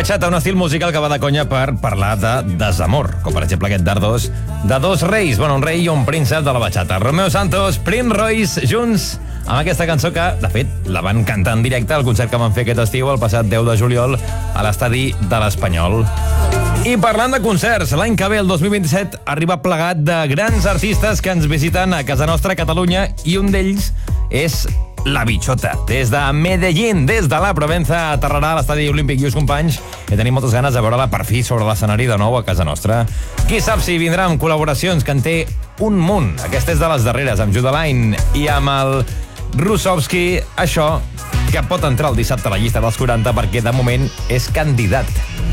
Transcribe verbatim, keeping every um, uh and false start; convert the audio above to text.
bachata, un estil musical que va de conya per parlar de desamor, com per exemple aquest d'Ardos, de dos reis, bueno, un rei i un príncep de la bachata. Romeo Santos, Prince Royce, junts amb aquesta cançó que, de fet, la van cantar en directe al concert que van fer aquest estiu el passat deu de juliol a l'estadi de l'Espanyol. I parlant de concerts, l'any que ve, el dos mil vint-i-set, arriba plegat de grans artistes que ens visiten a casa nostra, a Catalunya, i un d'ells és La Bichota. Des de Medellín, des de la Provenza, aterrarà a l'estadi olímpic Lluís Companys, i tenim moltes ganes de veure-la per fi sobre l'escenari de nou a casa nostra. Qui sap si vindrà amb col·laboracions, que en té un munt. Aquesta és de les darreres, amb Judeline i amb el Rusovski, això que pot entrar el dissabte a la llista dels quaranta perquè de moment és candidat.